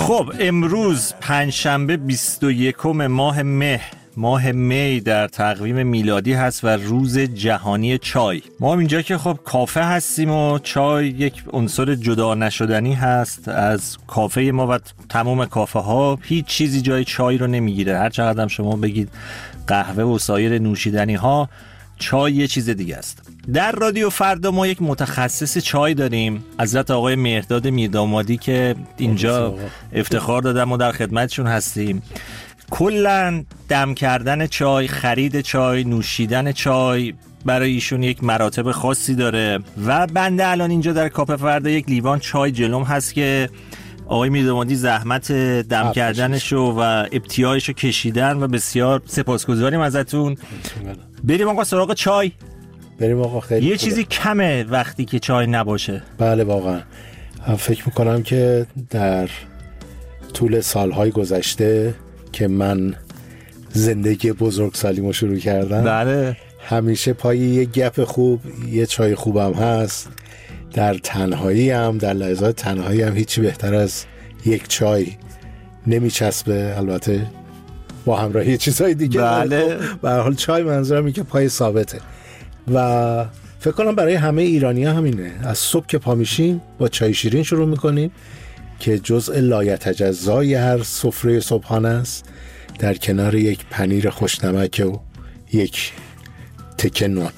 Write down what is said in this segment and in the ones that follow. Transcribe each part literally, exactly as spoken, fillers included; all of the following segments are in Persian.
خب امروز پنجشنبه بیست و یکم ماه مه ماه می در تقویم میلادی هست و روز جهانی چای. ما اینجا که خب کافه هستیم و چای یک عنصر جدا نشدنی هست از کافه ما و تمام کافه ها. هیچ چیزی جای چای رو نمیگیره. هر چقدر شما بگید قهوه و سایر نوشیدنی ها، چای یه چیز دیگه است. در رادیو فردا ما یک متخصص چای داریم، حضرت آقای مهرداد میردامادی که اینجا افتخار دادم و در خدمتشون هستیم. کلن دم کردن چای، خرید چای، نوشیدن چای برای ایشون یک مراتب خاصی داره و بنده الان اینجا در کافه فردا یک لیوان چای جلوم هست که آقای میردامادی زحمت دم کردنشو و ابتیاعشو کشیدن و بسیار سپاسگزاریم ازتون. بریم آقا سراغ چای. بریم آقا. خیلی یه خوبه. چیزی کمه وقتی که چای نباشه. بله واقعا فکر میکنم که در طول سالهای گذشته که من زندگی بزرگسالیمو شروع کردم، بله، همیشه پای یه گپ خوب یه چای خوبم هست. در تنهایی هم در لحظات تنهایی هم هیچی بهتر از یک چای نمیچسبه، البته با همراهی چیزهای دیگه. بله، به هر حال چای منظورم اینه که پای ثابته و فکر کنم برای همه ایرانی‌ها همینه. از صبح که پا میشیم با چای شیرین شروع میکنیم که جزء لایتجزای هر سفره صبحانه است، در کنار یک پنیر خوشنمک و یک تکه نان.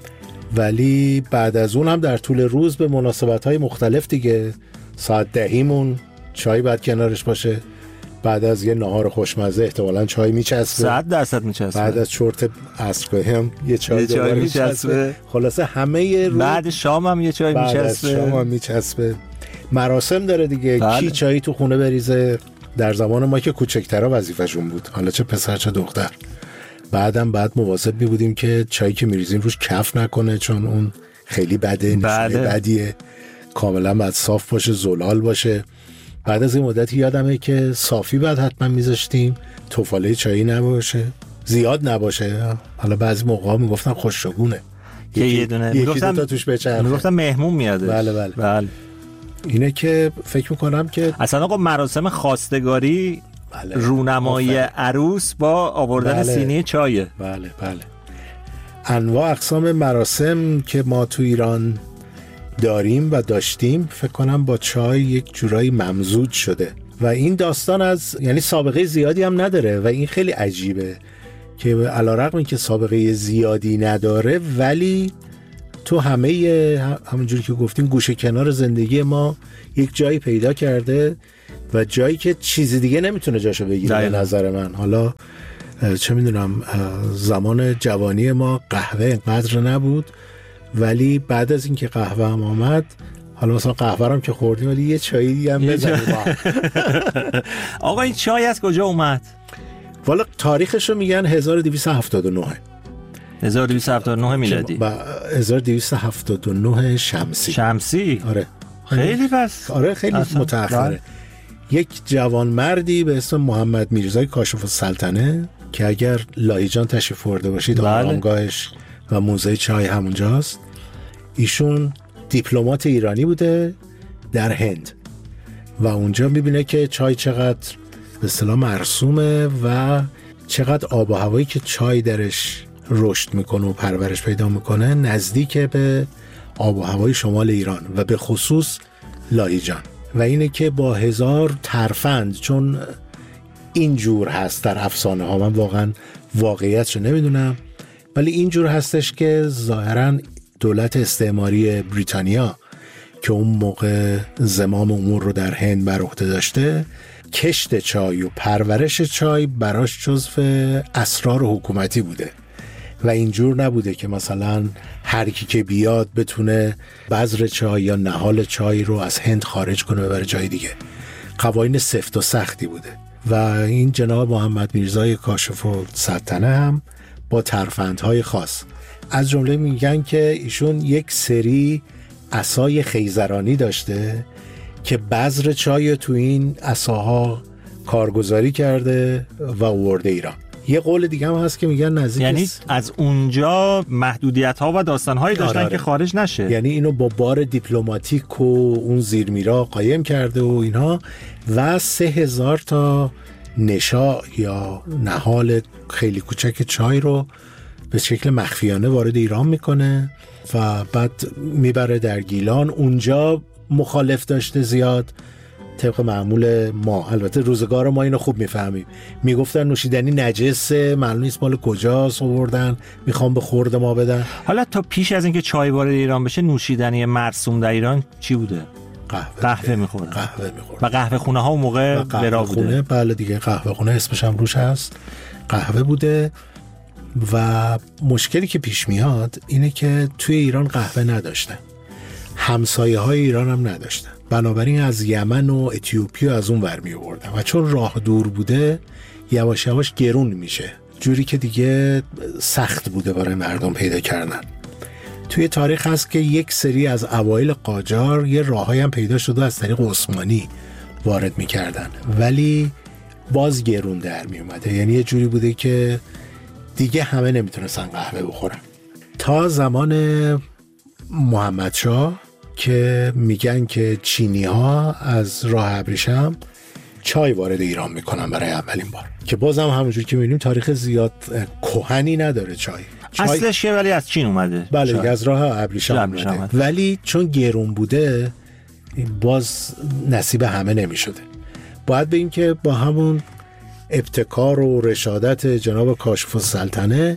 ولی بعد از اون هم در طول روز به مناسبت‌های مختلف دیگه، ساعت دهیمون چای باید کنارش باشه. بعد از یه نهار خوشمزه احتمالاً چای میچسبه. صد درصد میچسبه. بعد از چرت عصرگاهی هم یه چای, یه چای میچسبه. میچسبه. خلاصه همه روز بعد شام هم یه چای بعد میچسبه. بعد از شام هم میچسبه. مراسم داره دیگه. بله. کی چایی تو خونه بریزه. در زمان ما که کوچکترها وظیفه‌شون بود، حالا چه پسر چه دختر. بعدم بعد مواظب می بودیم که چایی که میریزیم روش کف نکنه، چون اون خیلی بده، نشونه بله. بدیه. کاملا باید صاف باشه، زلال باشه. بعد از این مدتی یادمه که صافی بعد حتما میذاشتیم، توفاله چایی نباشه، زیاد نباشه. حالا بعضی موقعا میگفتن خوششگونه که یه دونه یکی دو تا توش بچرخه، میگفتن مهمون میاده. بله بله بله. اینه که فکر میکنم که اصلا آقا مراسم خواستگاری بله. رونمایی عروس با آوردن بله. سینی چایه. بله بله. انواع اقسام مراسم که ما تو ایران داریم و داشتیم فکر کنم با چای یک جورایی ممزوج شده و این داستان از یعنی سابقه زیادی هم نداره و این خیلی عجیبه که علیرغم اینکه سابقه زیادی نداره ولی تو همه همونجوری که گفتیم گوشه کنار زندگی ما یک جایی پیدا کرده و جایی که چیزی دیگه نمیتونه جاشو بگیره به نظر من. حالا چه میدونم زمان جوانی ما قهوه اینقدر نبود، ولی بعد از اینکه قهوه هم آمد، حالا مثلا قهوه هم که خوردیم ولی یه چایی دیگه هم بزنیم. آقا این چای از کجا اومد؟ والا تاریخش رو میگن هزار و دویست و هفتاد و نه هزار و دویست و هفتاد و نه میلادی با هزار و دویست و هفتاد و نه شمسی. شمسی؟ آره خیلی بس آره خیلی متأخره. یک جوان مردی به اسم محمد میرزای کاشف السلطنه که اگر لاهیجان تشریف برده باشید آرامگاهش و موزه چای همونجاست، ایشون دیپلمات ایرانی بوده در هند و اونجا میبینه که چای چقدر به اصطلاح مرسومه و چقدر آب و هوایی که چای درش رشد میکنه و پرورش پیدا میکنه نزدیک به آب و هوای شمال ایران و به خصوص لاهیجان. و اینه که با هزار ترفند، چون اینجور هست در افسانه ها، من واقعا واقعیتشو نمیدونم، ولی اینجور هستش که ظاهرا دولت استعماری بریتانیا که اون موقع زمام امور رو در هند بر عهده داشته، کشت چای و پرورش چای براش جزو اسرار حکومتی بوده و اینجور نبوده که مثلا هر کی که بیاد بتونه بذر چای یا نهال چای رو از هند خارج کنه ببره جای دیگه. قوانین سفت و سختی بوده و این جناب محمد میرزای کاشف السلطنه هم با ترفندهای خاص، از جمله میگن که ایشون یک سری عصای خیزرانی داشته که بذر چای تو این عصاها کارگزاری کرده و آورده ایران. یه قول دیگه هم هست که میگن نزدیک، یعنی از اونجا محدودیت ها و داستان هایی داشتن آره آره. که خارج نشه، یعنی اینو با بار دیپلماتیک و اون زیرمیرا قایم کرده و اینها، و سه هزار تا نشا یا نهال خیلی کوچک چای رو به شکل مخفیانه وارد ایران میکنه و بعد میبره در گیلان. اونجا مخالف داشته زیاد، طبق معمول ما، البته روزگار ما اینو خوب میفهمیم، میگفتن نوشیدنی نجسه، معلوم نیست مال کجاست آوردن، میخوام به خورد ما بدن. حالا تا پیش از اینکه چای وارد ایران بشه نوشیدنی مرسوم در ایران چی بوده؟ قهوه قهوه میخورن. قهوه میخورن. و قهوه خونه ها اون موقع برا بوده. بله دیگه، قهوه خونه اسمش هم روش هست، قهوه بوده. و مشکلی که پیش میاد اینه که توی ایران قهوه نداشتن، همسایه های ایران هم نداشتن، بنابراین از یمن و اتیوپیا از اون ور می آوردن و چون راه دور بوده یواش یواش گرون میشه، جوری که دیگه سخت بوده برای مردم پیدا کردن. توی تاریخ هست که یک سری از اوایل قاجار یه راههایی هم پیدا شده از طریق عثمانی وارد میکردن، ولی باز گرون در می اومده. یعنی یه جوری بوده که دیگه همه نمیتونستن قهوه بخورن تا زمان محمدشاه که میگن که چینی ها از راه ابریشم چای وارد ایران میکنن برای اولین بار، که بازم همونجور که میبینیم تاریخ زیاد کهنی نداره چای. چای اصلش که ولی از چین اومده، بله چای. از راه ابریشم اومده، اومده. ولی چون گرون بوده باز نصیب همه نمیشده. باید بگیم که با همون ابتکار و رشادت جناب کاشف السلطنه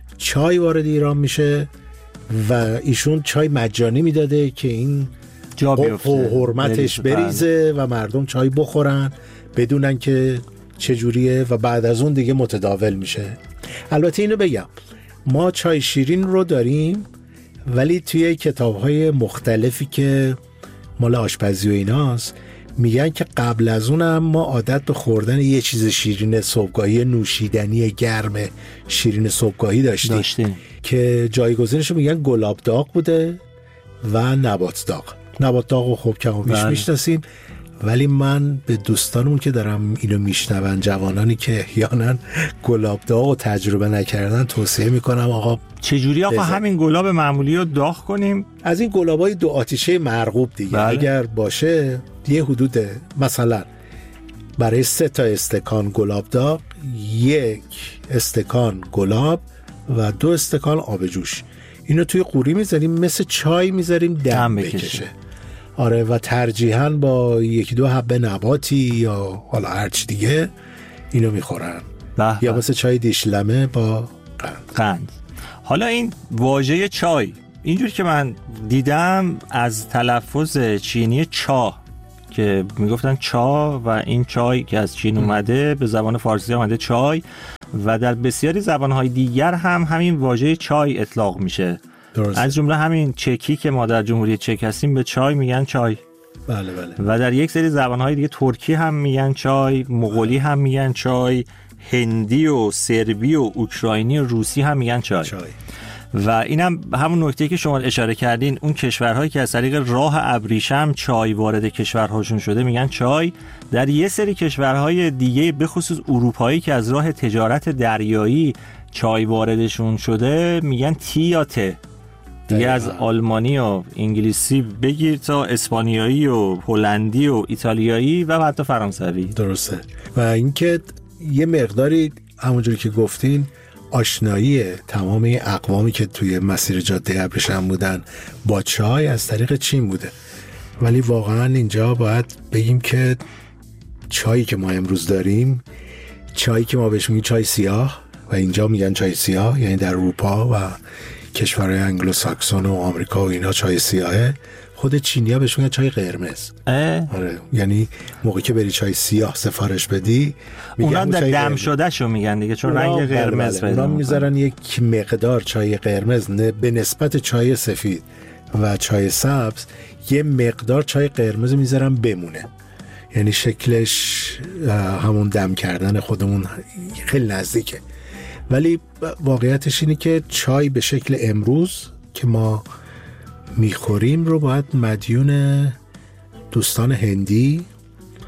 چای وارد ایران میشه و ایشون چای مجانی میداده که این جا بیفته و حرمتش بریزه و مردم چای بخورن بدونن که چجوریه و بعد از اون دیگه متداول میشه. البته اینو بگم ما چای شیرین رو داریم، ولی توی کتاب‌های مختلفی که مال آشپزی و ایناست میگن که قبل از اونم ما عادت به خوردن یه چیز شیرین صبحگاهی، نوشیدنی گرم شیرین صبحگاهی داشتیم, داشتیم. که جایگزینش رو میگن گلاب داغ بوده و نبات داغ. نبات داغ رو خب کم و بیش میشناسیم، ولی من به دوستانمون که دارم اینو میشنون، جوانانی که احیانا گلاب داغ رو تجربه نکردن، توصیه میکنم آقا چجوری آقا بزن. همین گلاب معمولی رو داغ کنیم؟ از این گلابای دو آتیشه مرغوب دیگه بله. اگر باشه یه حدود مثلا برای سه تا استکان گلاب داغ یک استکان گلاب و دو استکان آب جوش، اینو توی قوری میذاریم مثل چای میذاریم دم, دم بکشه. بکشه آره، و ترجیحاً با یکی دو حبه نباتی یا حالا هرچی دیگه اینو میخورن، یا مثل چای دیشلمه با قند. قند. حالا این واژه چای اینجوری که من دیدم از تلفظ چینی چا که میگفتن چا و این چای که از چین اومده به زبان فارسی اومده چای، و در بسیاری زبانهای دیگر هم همین واژه چای اطلاق میشه. درسته. از جمله همین چکی که ما در جمهوری چک هستیم به چای میگن چای. بله بله. و در یک سری زبانهای دیگه ترکی هم میگن چای، مغولی هم میگن چای، هندی و سربی و اوکراینی و روسی هم میگن چای. چای. و اینم هم همون نکته که شما اشاره کردین، اون کشورهایی که از طریق راه ابریشم چای وارد کشورهاشون شده میگن چای. در یه سری کشورهای دیگه به خصوص اروپایی که از راه تجارت دریایی چای واردشون شده میگن تی یا ته. دیگه از آلمانی و انگلیسی بگیر تا اسپانیایی و هلندی و ایتالیایی و حتی فرانسوی. درسته. و اینکه یه مقداری همونجوری که گفتین آشنایی تمام اقوامی که توی مسیر جاده ابریشم بودن با چای از طریق چین بوده، ولی واقعا اینجا باید بگیم که چایی که ما امروز داریم، چایی که ما بهش میگیم چای سیاه و اینجا میگن چای سیاه، یعنی در اروپا و کشورهای انگلو ساکسون و آمریکا و اینا چای سیاهه، خود چینی‌ها بهش میگن چای قرمز. آره، یعنی موقعی که بری چای سیاه سفارش بدی اونا در دم شده شو میگن دیگه، چون رنگ قرمز پیدا اونا میذارن یک مقدار چای قرمز به نسبت چای سفید و چای سبز یه مقدار چای قرمز میذارن بمونه، یعنی شکلش همون دم کردن خودمون خیلی نزدیکه. ولی واقعیتش اینه که چای به شکل امروز که ما میخوریم رو باید مدیون دوستان هندی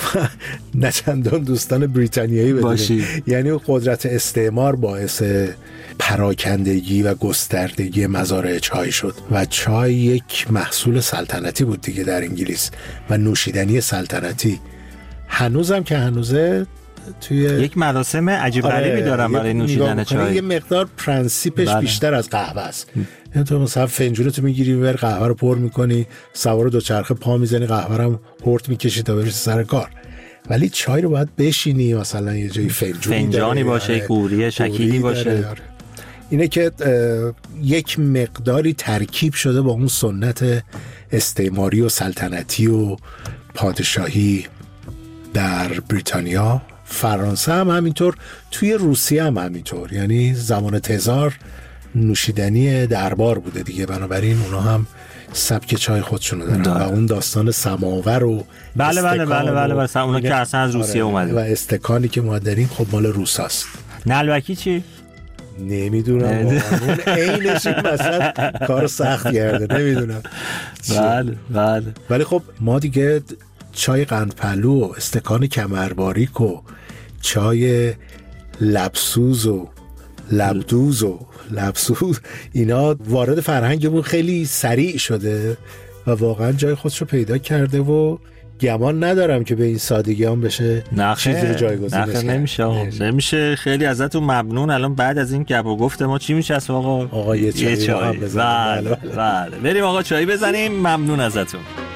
نه چندان دوستان بریتانیایی بدونیم. یعنی قدرت استعمار باعث پراکندگی و گستردگی مزارع چای شد و چای یک محصول سلطنتی بود دیگه در انگلیس و نوشیدنی سلطنتی. هنوزم که هنوزه توی یک مراسم عجیب غریبی دارن برای نوشیدن چای. یه مقدار پرنسیپش بله. بیشتر از قهوه است. یعنی تو مثلا فنجونتو میگیری میبری قهوه رو پر میکنی، سوار دوچرخه پا میزنی، قهوه رو هورت میکشی تا برسی سر کار. ولی چای رو باید بشینی، مثلا یه جایی فنجونی فنجانی باشه، قوری شکیلی باشه. اینه که یک مقداری ترکیب شده با اون سنت استعماری و سلطنتی و پادشاهی در بریتانیا. فرانسه هم همینطور، توی روسیه هم همینطور. یعنی زمان تزار نوشیدنی دربار بوده دیگه، بنابراین اونا هم سبک چای خودشونو دارن و اون داستان سماور و بله بله بله بله مثلا اونا که اصلا از روسیه اومده و استکانی که ما داریم خب مال روساست. نلبکی چی؟ نمیدونم اون عینش این مثلا کار سخت کرده، نمیدونم. بله بله. ولی خب ما دیگه چای قندپلو و استکان کمرباریک و چای لبسوز و لبدوز و لبسوز اینا وارد فرهنگمون خیلی سریع شده و واقعا جای خودشو پیدا کرده و گمان ندارم که به این سادگی هم بشه چیزی رو جایگزینش کرد. نمیشه نمیشه. خیلی ازتون ممنون. الان بعد از این گپ و گفت ما چی میشه آقا؟ آقا یه چای, یه چای. هم بزنیم. بله بله. بریم آقا چای بزنیم. ممنون ازتون.